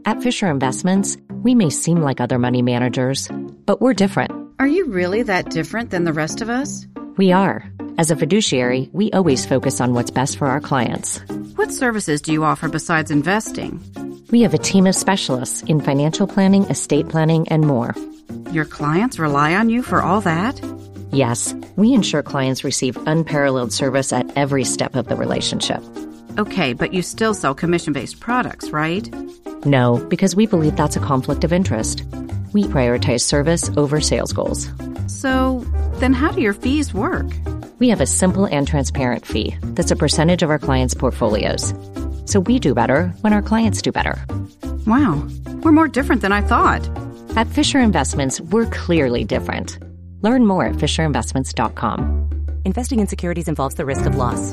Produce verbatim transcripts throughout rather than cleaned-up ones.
At Fisher Investments, we may seem like other money managers, but we're different. Are you really that different than the rest of us? We are. As a fiduciary, we always focus on what's best for our clients. What services do you offer besides investing? We have a team of specialists in financial planning, estate planning, and more. Your clients rely on you for all that? Yes, we ensure clients receive unparalleled service at every step of the relationship. Okay, but you still sell commission-based products, right? No, because we believe that's a conflict of interest. We prioritize service over sales goals. So, then how do your fees work? We have a simple and transparent fee that's a percentage of our clients' portfolios. So we do better when our clients do better. Wow, we're more different than I thought. At Fisher Investments, we're clearly different. Learn more at fisher investments dot com. Investing in securities involves the risk of loss.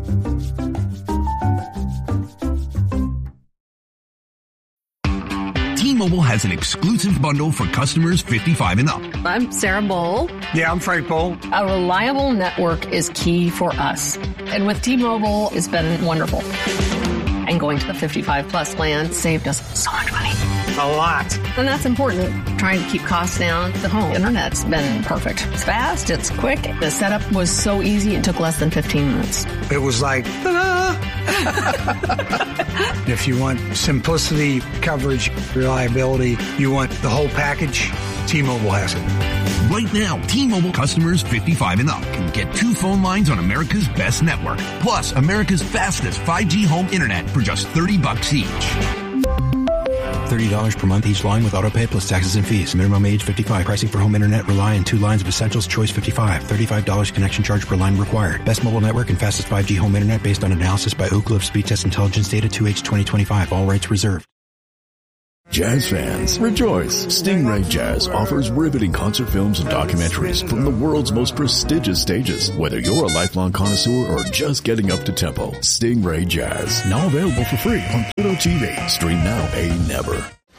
T-Mobile has an exclusive bundle for customers fifty-five and up. I'm Sarah Bowl. Yeah, I'm Frank Bowl. A reliable network is key for us. And with T-Mobile, it's been wonderful. And going to the fifty-five plus plan saved us so much money. A lot. And that's important. Trying to keep costs down. The home internet's been perfect. It's fast. It's quick. The setup was so easy. It took less than fifteen minutes. It was like, ta-da! If you want simplicity, coverage, reliability, you want the whole package, T-Mobile has it. Right now, T-Mobile customers fifty-five and up can get two phone lines on America's best network, plus America's fastest five G home internet for just thirty bucks each. thirty dollars per month each line with autopay plus taxes and fees. Minimum age fifty-five. Pricing for home internet rely on two lines of Essentials Choice fifty-five. thirty-five dollars connection charge per line required. Best mobile network and fastest five G home internet based on analysis by Ookla of Speed Test Intelligence Data two H twenty twenty-five. All rights reserved. Jazz fans, rejoice! Stingray Jazz offers riveting concert films and documentaries from the world's most prestigious stages. Whether you're a lifelong connoisseur or just getting up to tempo, Stingray Jazz, now available for free on Pluto T V. Stream now, pay never.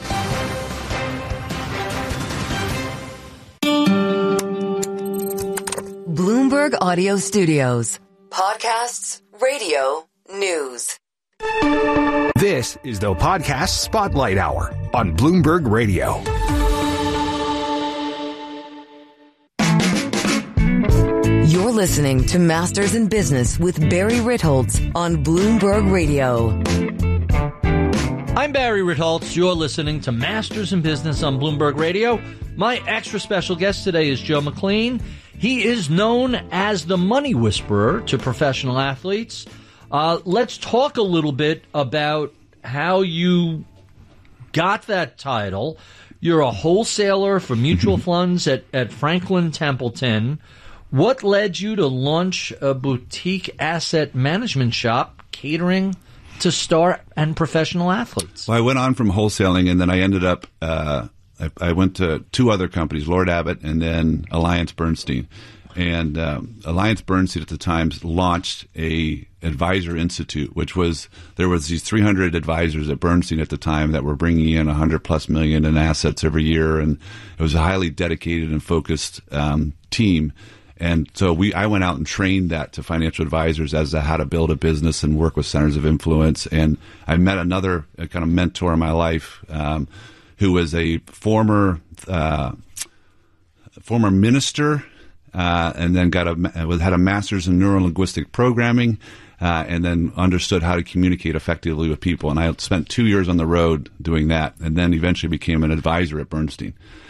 Bloomberg Audio Studios. Podcasts, radio, news. This is the Podcast Spotlight Hour on Bloomberg Radio. You're listening to Masters in Business with Barry Ritholtz on Bloomberg Radio. I'm Barry Ritholtz. You're listening to Masters in Business on Bloomberg Radio. My extra special guest today is Joe McLean. He is known as the Money Whisperer to professional athletes. Uh, let's talk a little bit about how you got that title. You're a wholesaler for mutual funds at, at Franklin Templeton. What led you to launch a boutique asset management shop catering to star and professional athletes? Well, I went on from wholesaling, and then I ended up, uh, I, I went to two other companies, Lord Abbett and then Alliance Bernstein. And um, Alliance Bernstein at the time launched a advisor institute, which was, there was these three hundred advisors at Bernstein at the time that were bringing in one hundred plus million in assets every year. And it was a highly dedicated and focused um, team. And so we, I went out and trained that to financial advisors as to how to build a business and work with centers of influence. And I met another kind of mentor in my life um, who was a former uh, former minister. Uh, and then got a had a master's in neuro-linguistic programming, uh, and then understood how to communicate effectively with people. And I spent two years on the road doing that, and then eventually became an advisor at Bernstein.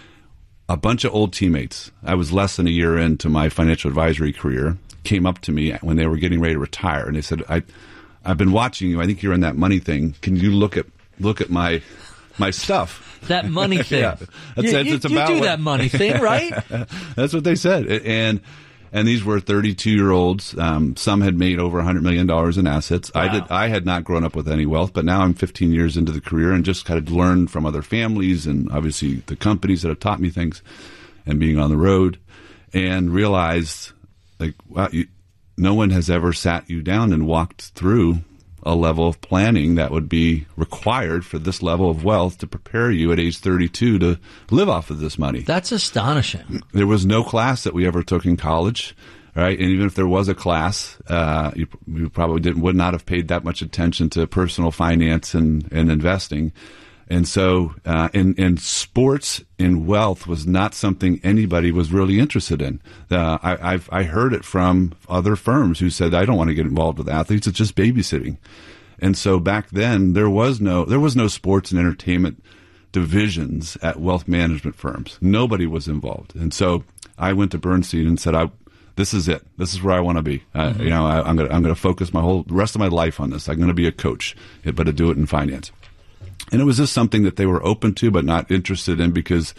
A bunch of old teammates, I was less than a year into my financial advisory career, came up to me when they were getting ready to retire, and they said, "I, I've been watching you. I think you're in that money thing. Can you look at look at my my stuff?" That money thing. Yeah. That's, you, that's, you, it's about you do what, that money thing, right? That's what they said. And and these were thirty-two-year-olds. Um, some had made over one hundred million dollars in assets. Wow. I did. I had not grown up with any wealth, but now I'm fifteen years into the career and just kind of learned from other families and obviously the companies that have taught me things and being on the road, and realized, like, wow, you, no one has ever sat you down and walked through a level of planning that would be required for this level of wealth to prepare you at age thirty-two to live off of this money. That's astonishing. There was no class that we ever took in college, right? And even if there was a class, uh, you, you probably didn't, would not have paid that much attention to personal finance and, and investing. And so, uh, in, in sports and wealth was not something anybody was really interested in. Uh, I, I've, I heard it from other firms who said, I don't want to get involved with athletes. It's just babysitting. And so back then there was no, there was no sports and entertainment divisions at wealth management firms. Nobody was involved. And so I went to Bernstein and said, I, this is it. This is where I want to be. Uh, mm-hmm. You know, I, I'm going to, I'm going to focus my whole the rest of my life on this. I'm going to be a coach, but to do it in finance. And it was just something that they were open to, but not interested in because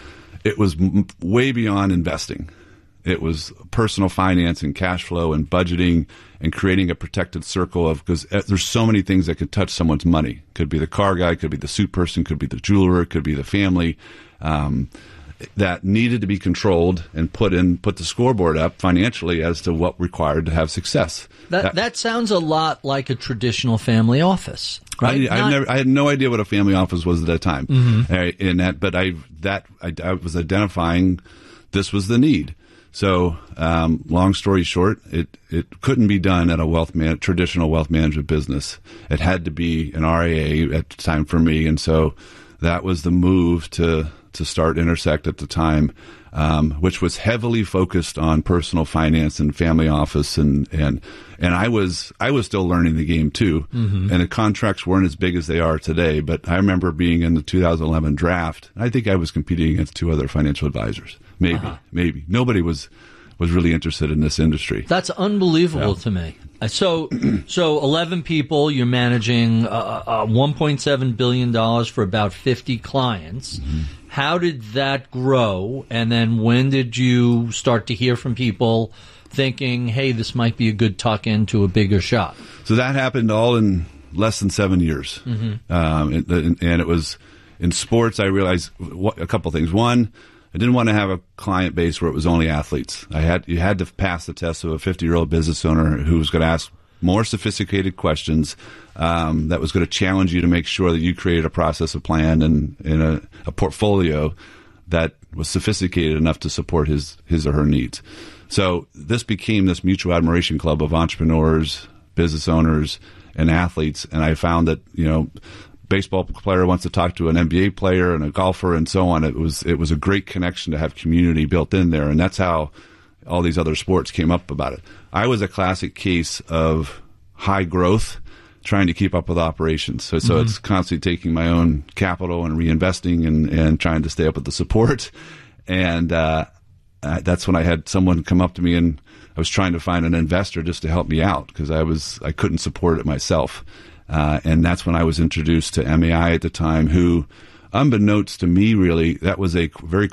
it was m- way beyond investing. It was personal finance and cash flow and budgeting and creating a protected circle of, because there's so many things that could touch someone's money. Could be the car guy, could be the suit person, could be the jeweler, could be the family, um, that needed to be controlled and put in, put the scoreboard up financially as to what required to have success. That, that, that sounds a lot like a traditional family office. Right? I, I, never, I had no idea what a family office was at that time. Mm-hmm. Uh, in that, but I that I, I was identifying this was the need. So, um, long story short, it, it couldn't be done at a wealth man, traditional wealth management business. It had to be an R I A at the time for me, and so that was the move to to start Intersect at the time, um, which was heavily focused on personal finance and family office, and and and I was I was still learning the game too, mm-hmm. and the contracts weren't as big as they are today. But I remember being in the two thousand eleven draft. I think I was competing against two other financial advisors. Maybe, uh-huh. maybe nobody was was really interested in this industry. That's unbelievable yeah. to me. So, so eleven people. You're managing uh, uh, one point seven billion dollars for about fifty clients. Mm-hmm. How did that grow? And then when did you start to hear from people thinking, "Hey, this might be a good tuck into a bigger shop"? So that happened all in less than seven years, mm-hmm. um, and, and it was in sports. I realized a couple things. One, I didn't want to have a client base where it was only athletes. I had you had to pass the test of a fifty-year-old business owner who was going to ask more sophisticated questions, um, that was going to challenge you to make sure that you created a process, a plan, and, and a, a portfolio that was sophisticated enough to support his his or her needs. So this became this mutual admiration club of entrepreneurs, business owners, and athletes. And I found that, you know, baseball player wants to talk to an N B A player and a golfer and so on. It was it was a great connection to have community built in there, and that's how all these other sports came up about it. I was a classic case of high growth, trying to keep up with operations. So, so mm-hmm. it's constantly taking my own capital and reinvesting and, and trying to stay up with the support. And uh, uh, that's when I had someone come up to me, and I was trying to find an investor just to help me out because I was I couldn't support it myself. Uh, and that's when I was introduced to M A I at the time, who, unbeknownst to me, really, that was a very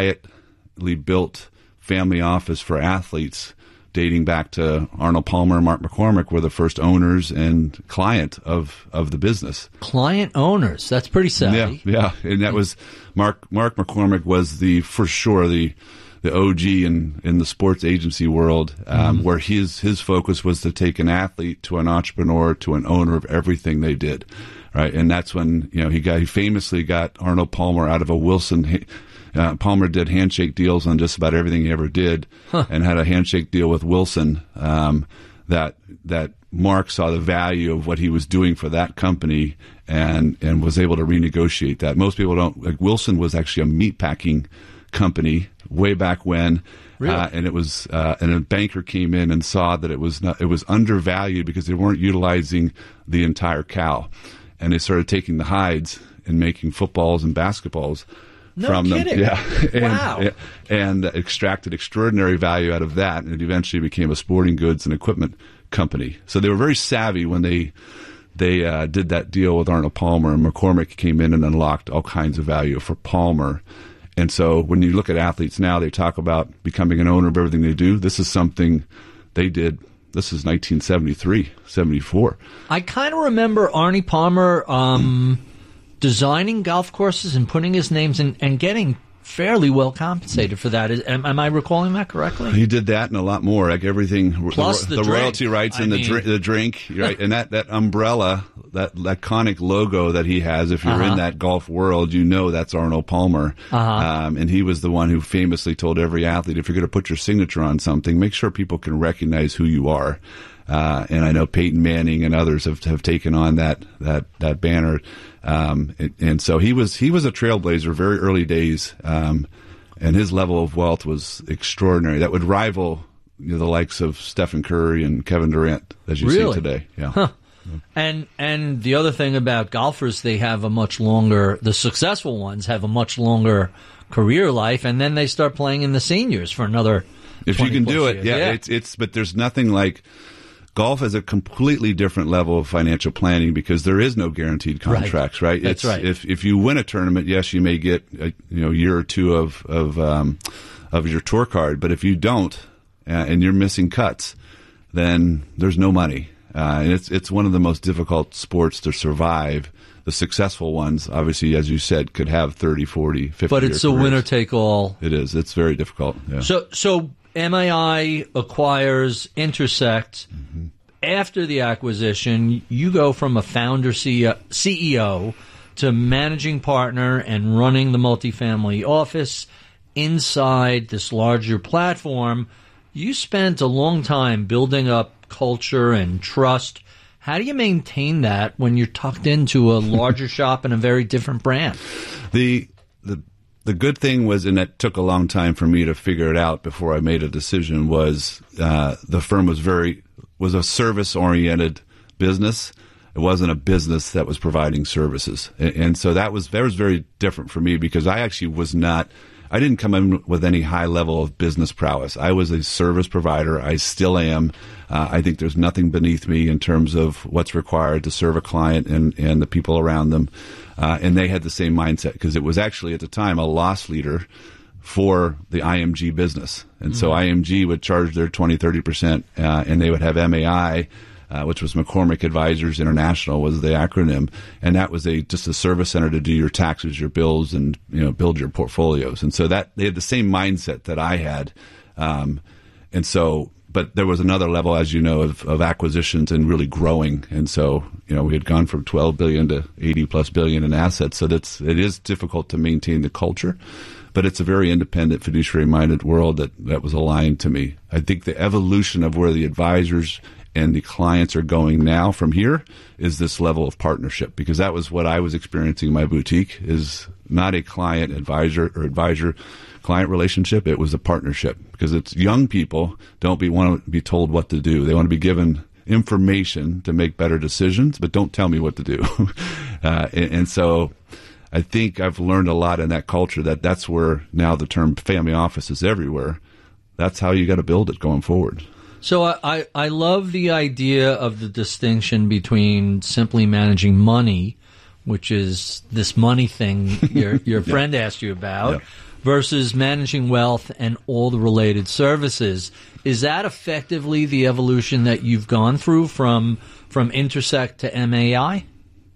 quietly built family office for athletes dating back to Arnold Palmer and Mark McCormick were the first owners and client of, of the business. Client owners. That's pretty savvy. Yeah, yeah. And that was Mark Mark McCormick was the, for sure, the the O G in, in the sports agency world, um, mm. where his his focus was to take an athlete to an entrepreneur to an owner of everything they did, right? And that's when, you know, he got he famously got Arnold Palmer out of a Wilson. Uh, Palmer did handshake deals on just about everything he ever did, huh. and had a handshake deal with Wilson um, that that Mark saw the value of what he was doing for that company and and was able to renegotiate that. Most people don't. Like Wilson was actually a meatpacking company way back when, really? uh, and it was uh, and a banker came in and saw that it was not, it was undervalued because they weren't utilizing the entire cow, and they started taking the hides and making footballs and basketballs. No from kidding. them, yeah, and, wow, and extracted extraordinary value out of that, and it eventually became a sporting goods and equipment company. So they were very savvy when they they uh, did that deal with Arnold Palmer, and McCormick came in and unlocked all kinds of value for Palmer. And so when you look at athletes now, they talk about becoming an owner of everything they do. This is something they did. This is nineteen seventy-three, seventy-four. I kind of remember Arnie Palmer um, designing golf courses and putting his names in and getting fairly well compensated for that. Is, am, am I recalling that correctly? He did that and a lot more, like everything. Plus the, the, the royalty drink. rights I and mean, the, dr- the drink, right? And that, that umbrella, that iconic logo that he has, if you're uh-huh. in that golf world, you know that's Arnold Palmer. Uh-huh. Um, and he was the one who famously told every athlete, if you're going to put your signature on something, make sure people can recognize who you are. Uh, and I know Peyton Manning and others have, have taken on that that that banner. Um, and, and so he was he was a trailblazer, very early days, um, and his level of wealth was extraordinary. That would rival, you know, the likes of Stephen Curry and Kevin Durant, as you really? see today. Yeah. Huh. And and the other thing about golfers, they have a much longer, the successful ones have a much longer career life, and then they start playing in the seniors for another if you can do it. Years. Yeah, yeah. It's, it's, but there's nothing like golf has a completely different level of financial planning because there is no guaranteed contracts, right? right? That's it's, right. If, if you win a tournament, yes, you may get a you know, year or two of, of, um, of your tour card, but if you don't, uh, and you're missing cuts, then there's no money. Uh, and it's it's one of the most difficult sports to survive. The successful ones, obviously, as you said, could have thirty, forty, fifty But it's a careers. winner-take-all. It is. It's very difficult. Yeah. So, so M A I acquires Intersect. Mm-hmm. After the acquisition, you go from a founder C E O to managing partner and running the multifamily office inside this larger platform. You spent a long time building up culture and trust. How do you maintain that when you're tucked into a larger shop and a very different brand? The the the good thing was, and it took a long time for me to figure it out before I made a decision, was uh, the firm was very was a service oriented business. It wasn't a business that was providing services, and, and so that was that was very different for me because I actually was not. I didn't come in with any high level of business prowess. I was a service provider. I still am. Uh, I think there's nothing beneath me in terms of what's required to serve a client and, and the people around them. Uh, and they had the same mindset because it was actually at the time a loss leader for the I M G business. And mm-hmm. so I M G would charge their twenty, thirty percent, uh, and they would have M A I, Uh, which was McCormick Advisors International was the acronym, and that was a just a service center to do your taxes, your bills, and you know build your portfolios. And so that they had the same mindset that I had, um, and so but there was another level, as you know, of, of acquisitions and really growing. And so you know we had gone from twelve billion to eighty plus billion in assets. So that's it is difficult to maintain the culture, but it's a very independent, fiduciary minded world that that was aligned to me. I think the evolution of where the advisors and the clients are going now from here is this level of partnership, because that was what I was experiencing in my boutique, is not a client advisor or advisor client relationship. It was a partnership, because it's young people don't be want to be told what to do. They want to be given information to make better decisions, but don't tell me what to do. uh, and, and so I think I've learned a lot in that culture that that's where now the term family office is everywhere. That's how you got to build it going forward. So I, I, I love the idea of the distinction between simply managing money, which is this money thing your your yeah. friend asked you about, yeah. versus managing wealth and all the related services. Is that effectively the evolution that you've gone through from from Intersect to M A I?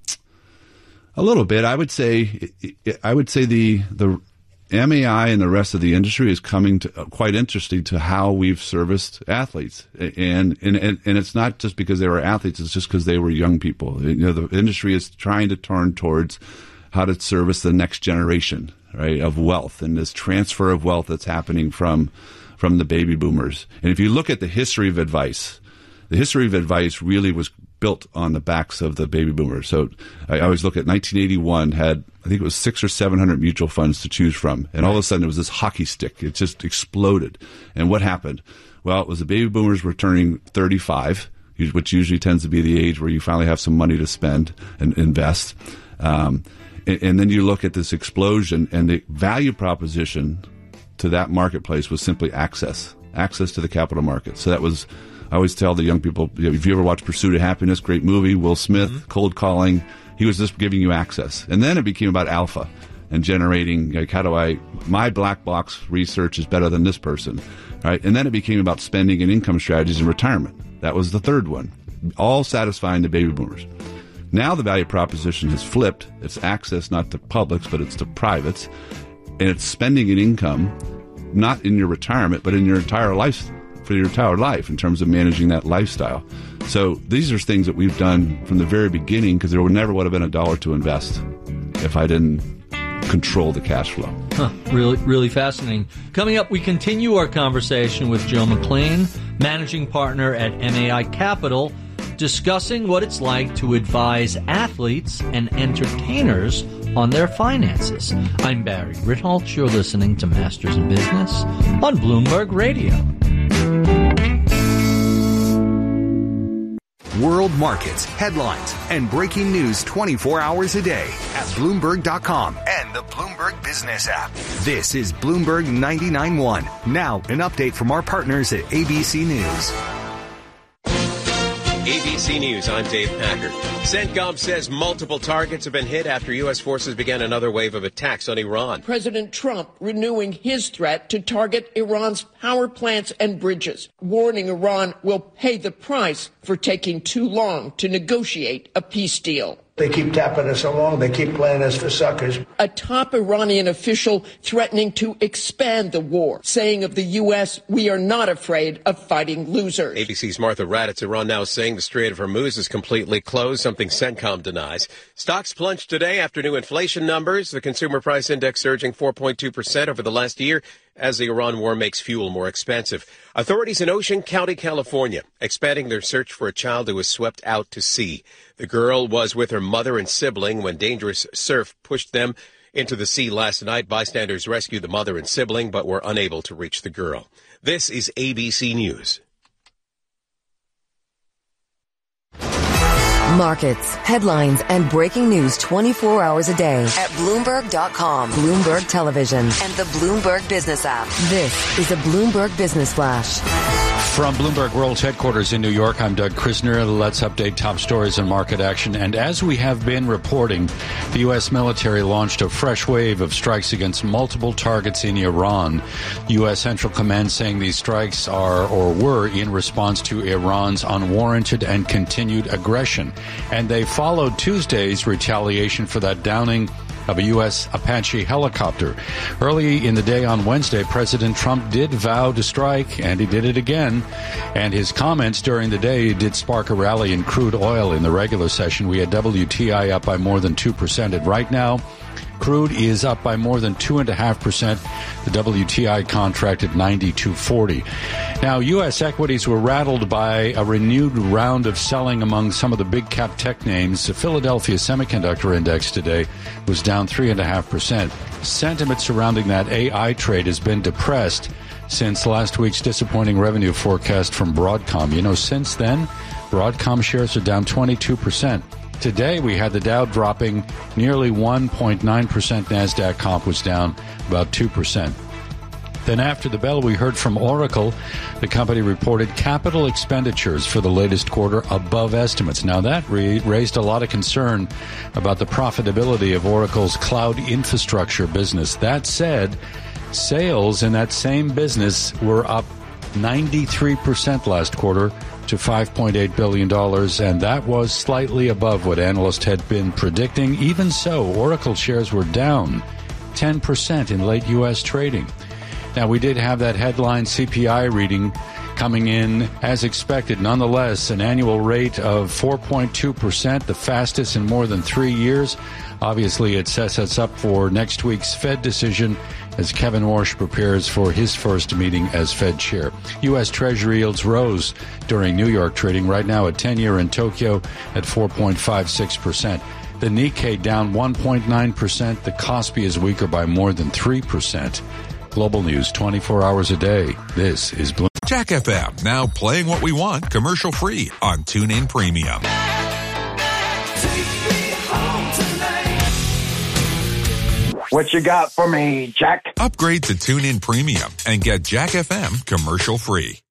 A little bit, I would say. I would say the the. M A I and the rest of the industry is coming to uh, quite interesting to how we've serviced athletes, and and and, and it's not just because they were athletes; it's just because they were young people. You know, the industry is trying to turn towards how to service the next generation, right, of wealth, and this transfer of wealth that's happening from from the baby boomers. And if you look at the history of advice, the history of advice really was built on the backs of the baby boomers. So I always look at nineteen eighty-one had, I think it was six or seven hundred mutual funds to choose from. And all of a sudden it was this hockey stick. It just exploded. And what happened? Well, it was the baby boomers were turning thirty-five, which usually tends to be the age where you finally have some money to spend and invest. Um, and, and then you look at this explosion, and the value proposition to that marketplace was simply access, access to the capital markets. So that was, I always tell the young people, you know, if you ever watch Pursuit of Happiness, great movie, Will Smith, mm-hmm. cold calling, he was just giving you access. And then it became about alpha and generating, like, how do I, my black box research is better than this person, right? And then it became about spending and income strategies and retirement. That was the third one, all satisfying the baby boomers. Now the value proposition has flipped. It's access not to publics, but it's to privates. And it's spending and income, not in your retirement, but in your entire life, for your entire life in terms of managing that lifestyle. So these are things that we've done from the very beginning, because there would never would have been a dollar to invest if I didn't control the cash flow. Huh, really, really fascinating. Coming up, we continue our conversation with Joe McLean, managing partner at M A I Capital, discussing what it's like to advise athletes and entertainers on their finances. I'm Barry Ritholtz. You're listening to Masters in Business on Bloomberg Radio. World markets, headlines, and breaking news twenty-four hours a day at Bloomberg dot com and the Bloomberg Business app. This is Bloomberg ninety-nine point one. Now, an update from our partners at A B C News. A B C News, I'm Dave Packard. CENTCOM says multiple targets have been hit after U S forces began another wave of attacks on Iran. President Trump renewing his threat to target Iran's power plants and bridges, warning Iran will pay the price for taking too long to negotiate a peace deal. They keep tapping us along. They keep playing us for suckers. A top Iranian official threatening to expand the war, saying of the U S, we are not afraid of fighting losers. A B C's Martha Raddatz. Iran now saying the Strait of Hormuz is completely closed, something CENTCOM denies. Stocks plunged today after new inflation numbers. The consumer price index surging four point two percent over the last year as the Iran war makes fuel more expensive. Authorities in Ocean County, California, expanding their search for a child who was swept out to sea. The girl was with her mother and sibling when dangerous surf pushed them into the sea last night. Bystanders rescued the mother and sibling but were unable to reach the girl. This is A B C News. Markets, headlines, and breaking news twenty-four hours a day at Bloomberg dot com, Bloomberg Television, and the Bloomberg Business app. This is a Bloomberg Business Flash. From Bloomberg World's headquarters in New York, I'm Doug Krisner. Let's update top stories and market action. And as we have been reporting, the U S military launched a fresh wave of strikes against multiple targets in Iran. U S Central Command saying these strikes are or were in response to Iran's unwarranted and continued aggression. And they followed Tuesday's retaliation for that downing of a U S Apache helicopter. Early in the day on Wednesday, President Trump did vow to strike, and he did it again. And his comments during the day did spark a rally in crude oil in the regular session. We had W T I up by more than two percent. And right now, crude is up by more than two point five percent. The W T I contract at ninety-two forty. Now, U S equities were rattled by a renewed round of selling among some of the big cap tech names. The Philadelphia Semiconductor Index today was down three point five percent. Sentiment surrounding that A I trade has been depressed since last week's disappointing revenue forecast from Broadcom. You know, since then, Broadcom shares are down twenty-two percent. Today, we had the Dow dropping nearly one point nine percent. NASDAQ comp was down about two percent. Then after the bell, we heard from Oracle. The company reported capital expenditures for the latest quarter above estimates. Now, that re- raised a lot of concern about the profitability of Oracle's cloud infrastructure business. That said, sales in that same business were up ninety-three percent last quarter to five point eight billion dollars, and that was slightly above what analysts had been predicting. Even so, Oracle shares were down ten percent in late U S trading. Now, we did have that headline C P I reading coming in as expected. Nonetheless, an annual rate of four point two percent, the fastest in more than three years. Obviously, it sets us up for next week's Fed decision as Kevin Warsh prepares for his first meeting as Fed chair. U S. Treasury yields rose during New York trading, right now at ten-year in Tokyo at four point five six percent. The Nikkei down one point nine percent. The Kospi is weaker by more than three percent. Global news twenty-four hours a day. This is Bloomberg. Jack F M, now playing what we want commercial free on TuneIn Premium. What you got for me, Jack? Upgrade to TuneIn Premium and get Jack F M commercial free.